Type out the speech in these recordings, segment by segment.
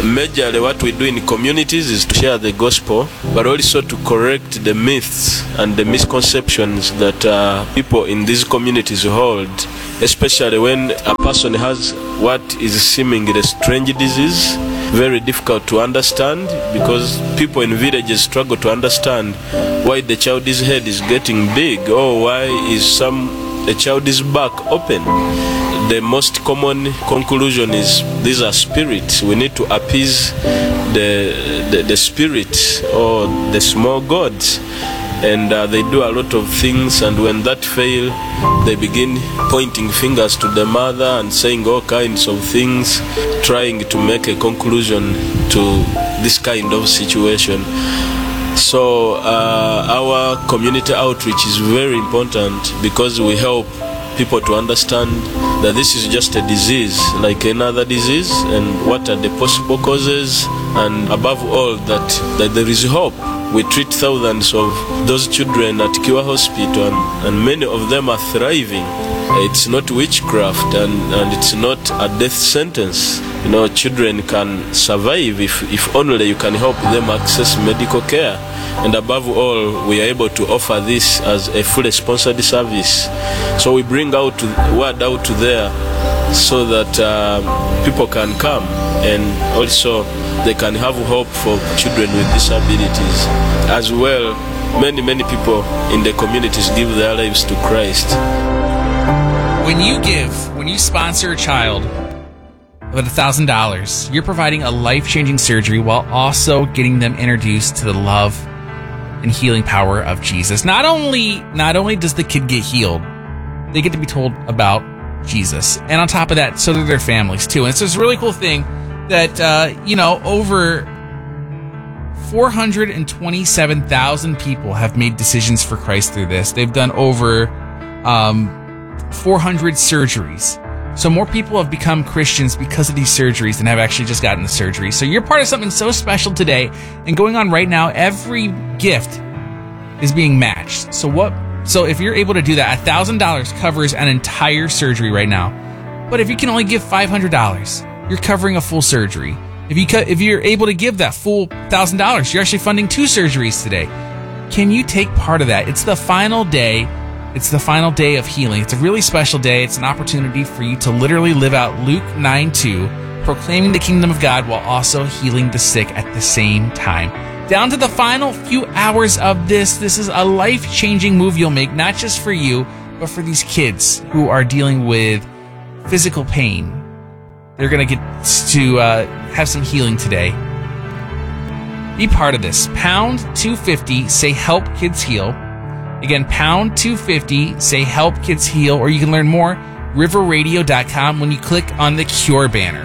Majorly what we do in communities is to share the gospel, but also to correct the myths and the misconceptions that people in these communities hold, especially when a person has what is seemingly a strange disease, very difficult to understand, because people in villages struggle to understand why the child's head is getting big, or why the child's back open. The most common conclusion is these are spirits. We need to appease the spirit or the small gods, and they do a lot of things, and when that fail, they begin pointing fingers to the mother and saying all kinds of things, trying to make a conclusion to this kind of situation. So our community outreach is very important, because we help people to understand that this is just a disease like another disease, and what are the possible causes, and above all that there is hope. We treat thousands of those children at Cure Hospital, and many of them are thriving. It's not witchcraft, and it's not a death sentence. Children can survive if only you can help them access medical care. And above all, we are able to offer this as a fully sponsored service. So we bring word out there so that people can come, and also they can have hope for children with disabilities. As well, many people in the communities give their lives to Christ. When you sponsor a child with $1,000, you're providing a life-changing surgery while also getting them introduced to the love and healing power of Jesus. Not only does the kid get healed, they get to be told about Jesus. And on top of that, so do their families too. And it's this really cool thing that, over 427,000 people have made decisions for Christ through this. They've done over 400 surgeries. So more people have become Christians because of these surgeries than have actually just gotten the surgery. So you're part of something so special today, and going on right now, every gift is being matched. So if you're able to do that, $1,000 covers an entire surgery right now. But if you can only give $500, you're covering a full surgery. If you're able to give that full $1,000, you're actually funding 2 surgeries today. Can you take part of that? It's the final day. It's the final day of healing. It's a really special day. It's an opportunity for you to literally live out Luke 9:2, proclaiming the kingdom of God while also healing the sick at the same time. Down to the final few hours of this. This is a life-changing move you'll make, not just for you, but for these kids who are dealing with physical pain. They're going to get to have some healing today. Be part of this. Pound 250, say help kids heal. Again, pound 250, say help kids heal, or you can learn more, riverradio.com, when you click on the Cure banner.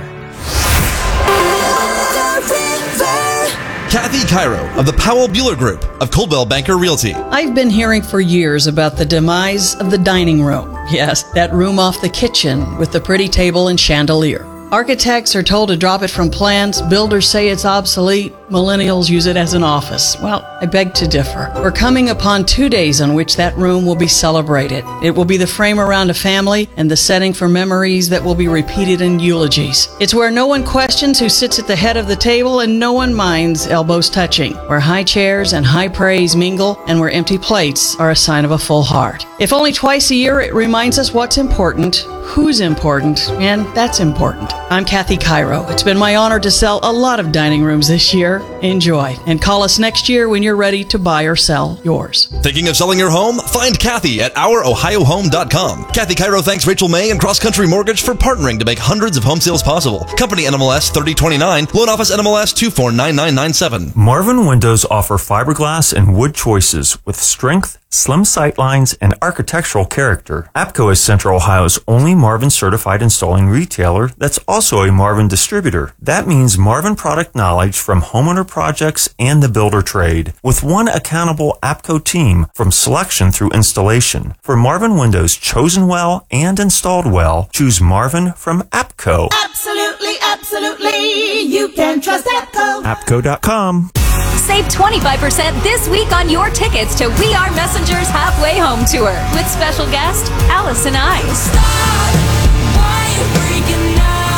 Kathy Cairo of the Powell Bueller Group of Coldwell Banker Realty. I've been hearing for years about the demise of the dining room. Yes, that room off the kitchen with the pretty table and chandelier. Architects are told to drop it from plans. Builders say it's obsolete. Millennials use it as an office. Well, I beg to differ. We're coming upon 2 days on which that room will be celebrated. It will be the frame around a family and the setting for memories that will be repeated in eulogies. It's where no one questions who sits at the head of the table and no one minds elbows touching, where high chairs and high praise mingle and where empty plates are a sign of a full heart. If only twice a year, it reminds us what's important, who's important, and that's important. I'm Kathy Cairo. It's been my honor to sell a lot of dining rooms this year. Enjoy, and call us next year when you're ready to buy or sell yours. Thinking of selling your home? Find Kathy at ourohiohome.com. Kathy Cairo thanks Rachel May and Cross Country Mortgage for partnering to make hundreds of home sales possible. Company NMLS 3029, Loan Office NMLS 249997. Marvin Windows offer fiberglass and wood choices with strength, slim sight lines, and architectural character. APCO is Central Ohio's only Marvin certified installing retailer that's also a Marvin distributor. That means Marvin product knowledge from homeowner projects and the builder trade, with one accountable APCO team from selection through installation. For Marvin Windows chosen well and installed well, choose Marvin from APCO. Absolutely, absolutely. You can trust APCO. APCO.com. Save 25% this week on your tickets to We Are Messengers Halfway Home Tour with special guest Allison Ives.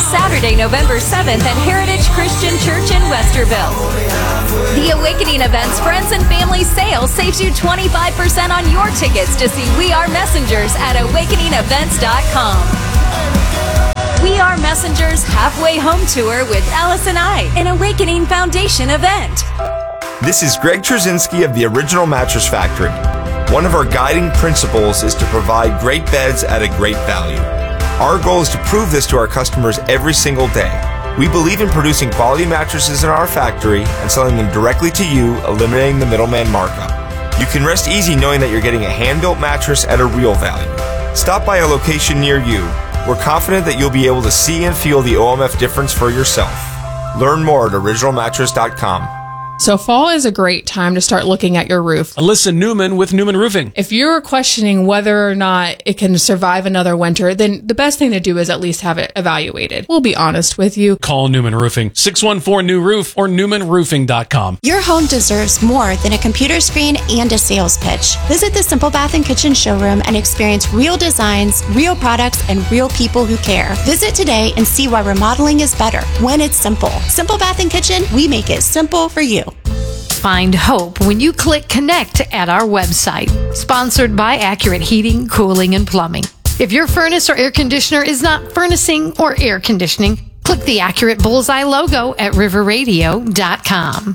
Saturday, November 7th at Heritage Christian Church in Westerville. The Awakening Events Friends and Family Sale saves you 25% on your tickets to see We Are Messengers at awakeningevents.com. We Are Messengers Halfway Home Tour with Alice and I, an Awakening Foundation event. This is Greg Trzynski of the Original Mattress Factory. One of our guiding principles is to provide great beds at a great value. Our goal is to prove this to our customers every single day. We believe in producing quality mattresses in our factory and selling them directly to you, eliminating the middleman markup. You can rest easy knowing that you're getting a hand-built mattress at a real value. Stop by a location near you. We're confident that you'll be able to see and feel the OMF difference for yourself. Learn more at originalmattress.com. So fall is a great time to start looking at your roof. Alyssa Newman with Newman Roofing. If you're questioning whether or not it can survive another winter, then the best thing to do is at least have it evaluated. We'll be honest with you. Call Newman Roofing, 614-NEW-ROOF or newmanroofing.com. Your home deserves more than a computer screen and a sales pitch. Visit the Simple Bath and Kitchen showroom and experience real designs, real products, and real people who care. Visit today and see why remodeling is better when it's simple. Simple Bath and Kitchen, we make it simple for you. Find hope when you click connect at our website. Sponsored by Accurate Heating, Cooling, and Plumbing. If your furnace or air conditioner is not furnacing or air conditioning, click the Accurate Bullseye logo at riverradio.com.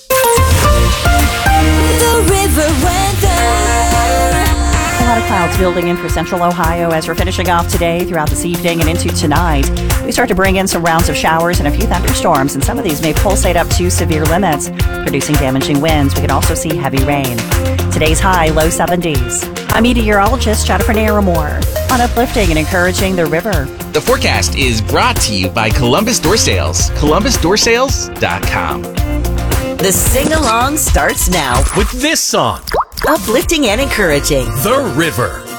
The River Weather. A lot of clouds building in for central Ohio as we're finishing off today throughout this evening and into tonight. We start to bring in some rounds of showers and a few thunderstorms, and some of these may pulsate up to severe limits, producing damaging winds. We can also see heavy rain. Today's high, low 70s. I'm meteorologist Jennifer Naramore on uplifting and encouraging the river. The forecast is brought to you by Columbus Door Sales. ColumbusDoorSales.com. The sing-along starts now with this song. Uplifting and encouraging. The River.